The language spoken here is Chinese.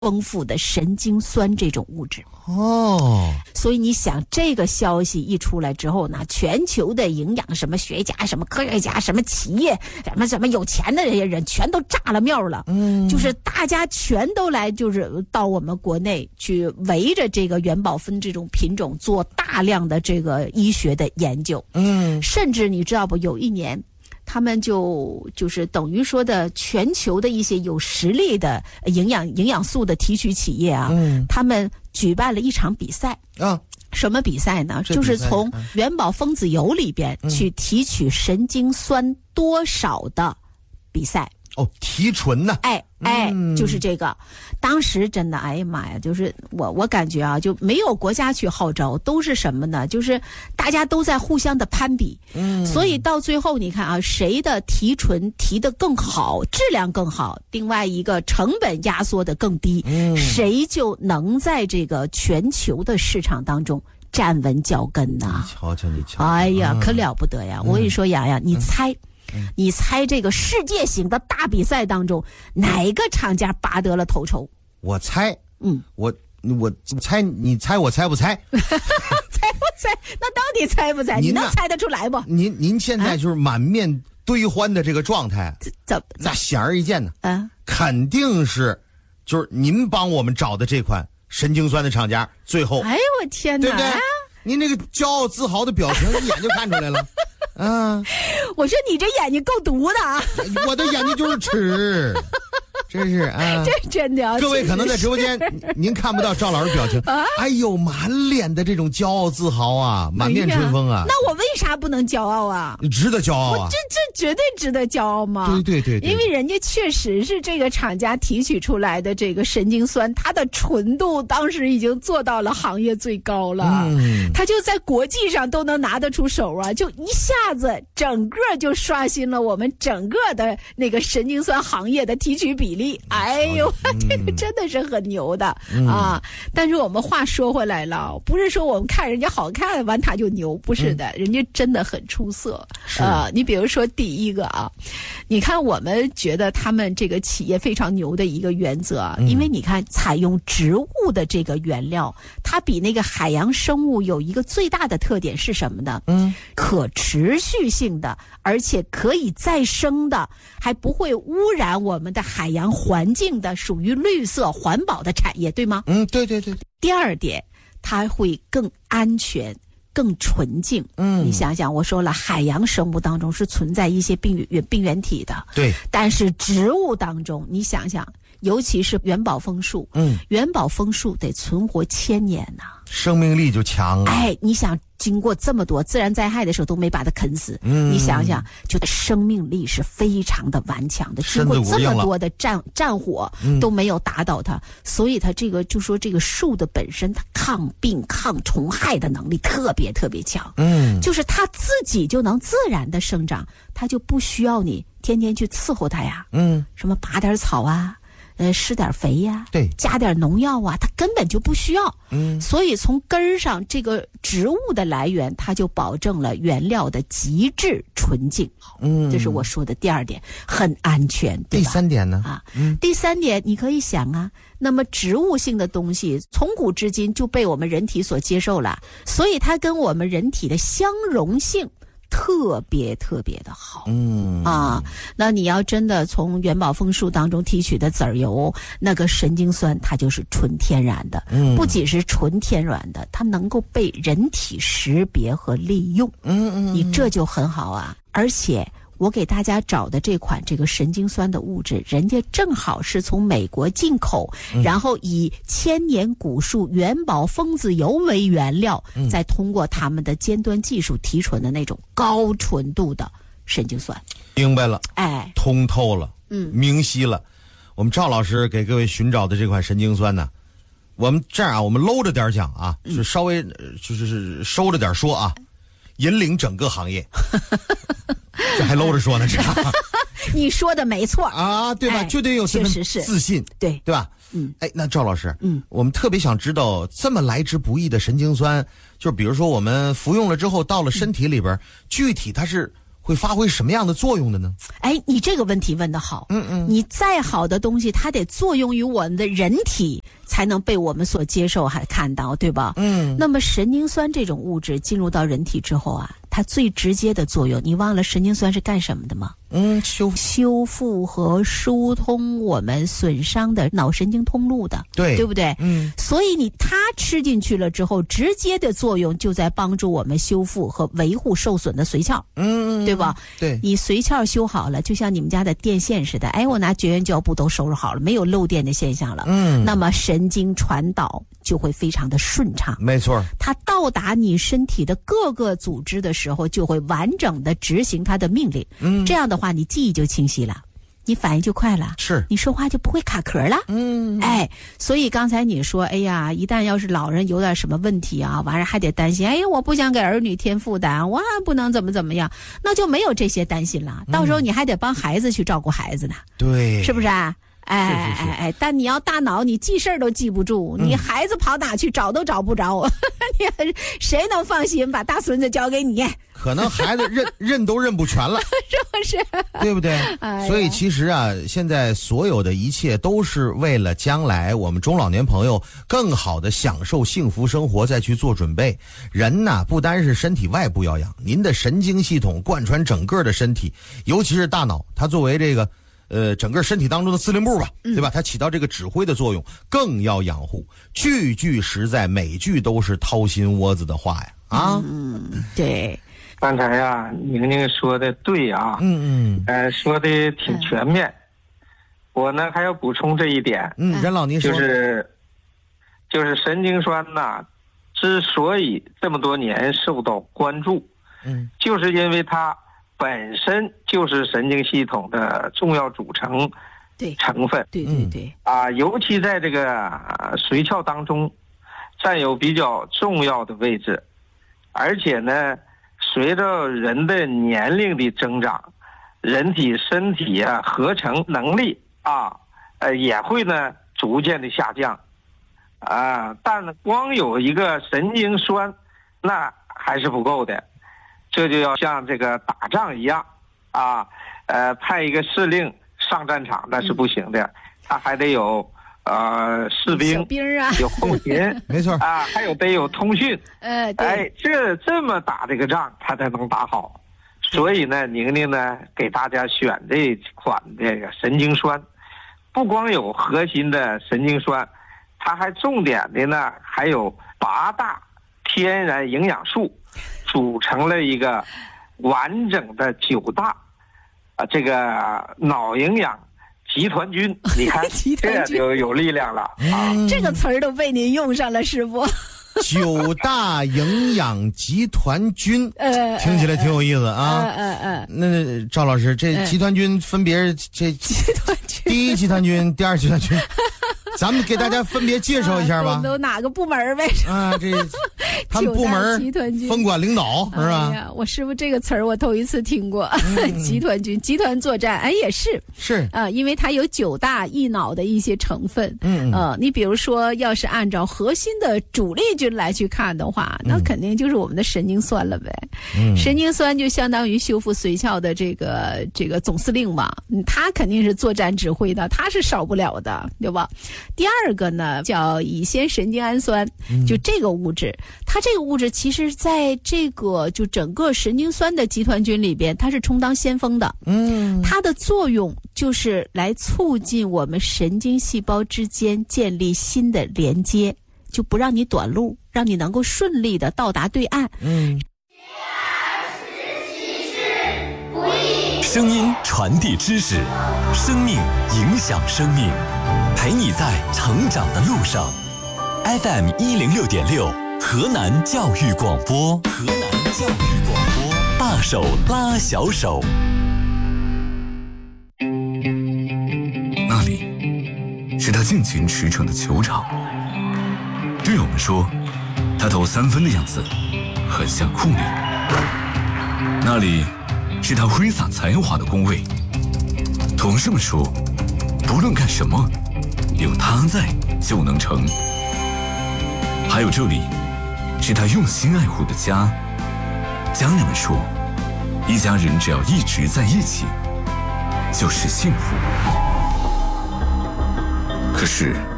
丰富的神经酸这种物质。所以你想，这个消息一出来之后呢，全球的营养什么学家、什么科学家、什么企业、什么有钱的这些人，全都炸了庙了。就是大家全都来，就是到我们国内去围着这个元宝酚这种品种做大量的这个医学的研究。甚至你知道不？有一年，他们就是等于说的全球的一些有实力的营养素的提取企业啊，他们举办了一场比赛啊。什么比赛呢？就是从元宝蜂子油里边去提取神经酸多少的比赛。 提纯呢？ 就是这个。当时真的，哎呀妈呀，就是我感觉啊，就没有国家去号召，都是什么呢？就是大家都在互相的攀比。所以到最后你看啊，谁的提纯提得更好，质量更好，另外一个成本压缩得更低，谁就能在这个全球的市场当中站稳脚跟呐。 你瞧， 哎呀，可了不得呀！我跟你说，洋洋，你猜这个世界型的大比赛当中，哪个厂家拔得了头筹？ 我猜，我猜，你猜我猜不猜？ 猜不猜？那到底猜不猜？你能猜得出来不？ 您现在就是满面堆欢的这个状态，那显而易见呢，肯定是就是您帮我们找的这款神经酸的厂家，最后， 哎呦我天哪， 对不对？您这个骄傲自豪的表情一眼就看出来了。 我说你这眼睛够毒的啊！ 我的眼睛就是吃，真是啊！ 这真的， 各位可能在直播间您看不到赵老师表情，哎呦，满脸的这种骄傲自豪啊，满面春风啊！ 那我为啥不能骄傲啊？ 值得骄傲啊！ 这绝对值得骄傲嘛！ 对， 因为人家确实是这个厂家提取出来的这个神经酸，它的纯度当时已经做到了行业最高了，它就在国际上都能拿得出手啊！就一下子整个就刷新了我们整个的那个神经酸行业的提取比例。哎呦，这个真的是很牛的啊！但是我们话说回来了，不是说我们看人家好看完他就牛，不是的，人家真的很出色。你比如说第一个啊，你看我们觉得他们这个企业非常牛的一个原则，因为你看采用植物的这个原料，它比那个海洋生物有一个最大的特点是什么呢？可持续性的，而且可以再生的，还不会污染我们的海洋环境的，属于绿色环保的产业，对吗？ 对。 第二点，它会更安全更纯净。你想想，我说了，海洋生物当中是存在一些病原体的， 对， 但是植物当中你想想，尤其是元宝枫树，元宝枫树得存活1000年呐， 生命力就强啊。 你想经过这么多自然灾害的时候都没把它啃死，你想想，就生命力是非常的顽强的，经过这么多的战火都没有打倒它，所以它这个就说这个树的本身它抗病抗虫害的能力特别特别强，就是它自己就能自然的生长，它就不需要你天天去伺候它呀，什么拔点草啊，施点肥呀， 对， 加点农药啊，它根本就不需要。所以从根儿上，这个植物的来源，它就保证了原料的极致纯净。这是我说的第二点，很安全，对吧？ 第三点呢？ 第三点你可以想啊，那么植物性的东西从古至今就被我们人体所接受了，所以它跟我们人体的相容性特别特别的好。那你要真的从元宝枫树当中提取的籽儿油，那个神经酸它就是纯天然的，不仅是纯天然的，它能够被人体识别和利用。你这就很好啊。而且我给大家找的这款这个神经酸的物质，人家正好是从美国进口，然后以千年古树元宝枫子油为原料，再通过他们的尖端技术提纯的那种高纯度的神经酸。 明白了，通透了，明晰了。我们赵老师给各位寻找的这款神经酸呢，我们这样啊，我们搂着点讲啊，就稍微就是收着点说啊，引领整个行业。这还搂着说呢，是吧？ 你说的没错啊，对吧？就得有这份自信， 对吧？那赵老师，我们特别想知道，这么来之不易的神经酸，就是比如说我们服用了之后，到了身体里边，具体它是会会发挥什么样的作用的呢？ 哎，你这个问题问得好。你再好的东西，它得作用于我们的人体，才能被我们所接受还看到，对吧？那么神经酸这种物质进入到人体之后啊，它最直接的作用，你忘了神经酸是干什么的吗？修复和疏通我们损伤的脑神经通路的，对不对？所以它吃进去了之后，直接的作用就在帮助我们修复和维护受损的髓鞘，对吧？ 对， 你髓鞘修好了，就像你们家的电线似的，哎，我拿绝缘胶布都收拾好了，没有漏电的现象了，那么神经传导就会非常的顺畅。 没错， 它到达你身体的各个组织的时候，就会完整的执行它的命令。这样的话，你记忆就清晰了，你反应就快了， 是你说话就不会卡壳了。哎，所以刚才你说，哎呀，一旦要是老人有点什么问题啊，完了还得担心，哎呀，我不想给儿女添负担，我不能怎么样，那就没有这些担心了。到时候你还得帮孩子去照顾孩子呢， 对， 是不是啊？哎，但你要大脑，你记事儿都记不住，你孩子跑哪去找都找不着，你谁能放心把大孙子交给你？ 可能孩子认都认不全了， 是不是？ 对不对？所以其实啊，现在所有的一切都是为了将来我们中老年朋友更好的享受幸福生活再去做准备。人呐，不单是身体外部要养，您的神经系统贯穿整个的身体，尤其是大脑，它作为这个整个身体当中的司令部吧，对吧？它起到这个指挥的作用，更要养护。句句实在，每句都是掏心窝子的话呀！ 对。 刚才呀，宁宁说的对啊，说的挺全面。我呢还要补充这一点， 任老您说， 就是神经酸呐，之所以这么多年受到关注，就是因为它本身就是神经系统的重要组成成分， 对尤其在这个髓鞘当中占有比较重要的位置，而且呢，随着人的年龄的增长，人体身体合成能力也会呢逐渐的下降，但光有一个神经酸那还是不够的，这就要像这个打仗一样派一个司令上战场那是不行的，他还得有士兵， 小兵有后勤， 没错还得有通讯， 对， 这么打这个仗他才能打好。所以呢，宁宁呢给大家选这款这个神经酸，不光有核心的神经酸，它还重点的呢还有8大天然营养素，组成了一个完整的9大这个脑营养集团军。你看这就有力量了这个词儿都被您用上了，师傅。 9大营养集团军，听起来挺有意思啊。那赵老师，这集团军分别这第一集团军、第二集团军，咱们给大家分别介绍一下吧。 都哪个部门呗？ 这他们部门分管领导是吧？ 哎呀，我师傅这个词儿我头一次听过，集团军、集团作战，也是因为它有9大益脑的一些成分。你比如说，要是按照核心的主力军来去看的话，那肯定就是我们的神经酸了呗。神经酸就相当于修复髓鞘的这个总司令嘛，他肯定是作战指挥的，他是少不了的，对吧？第二个呢叫乙酰神经氨酸，就这个物质，它这个物质其实在这个就整个神经酸的集团军里边，它是充当先锋的。它的作用就是来促进我们神经细胞之间建立新的连接，就不让你短路，让你能够顺利的到达对岸。 声音传递知识，生命影响生命，陪你在成长的路上。FM 106.6，河南教育广播，河南教育广播，大手拉小手。 那里是他尽情驰骋的球场，队友们说，他投3分的样子很像库里。那里是他挥洒才华的工位，同事们说，不论干什么，有他在就能成。还有这里是他用心爱护的家，家人们说， 一家人只要一直在一起，就是幸福。可是